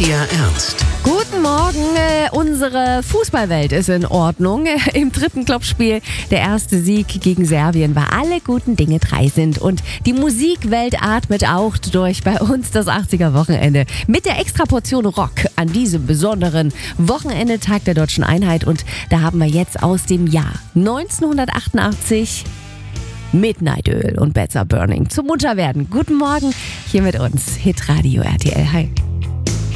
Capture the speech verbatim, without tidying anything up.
dir ernst. Guten Morgen, äh, unsere Fußballwelt ist in Ordnung. Im dritten Clubspiel der erste Sieg gegen Serbien, weil alle guten Dinge drei sind. Und die Musikwelt atmet auch durch bei uns das achtziger-Wochenende. Mit der Extraportion Rock an diesem besonderen Wochenende, Tag der Deutschen Einheit. Und da haben wir jetzt aus dem Jahr neunzehnhundertachtundachtzig Midnight Oil und Better Burning zum Munterwerden. Guten Morgen hier mit uns, Hitradio R T L. Hi.